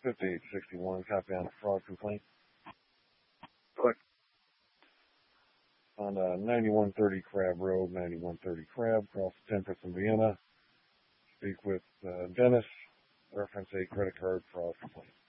5861, copy on a fraud complaint. What? On 9130 Crab Road, 9130 Crab, across 10th and Vienna. Speak with Dennis, reference a credit card fraud complaint.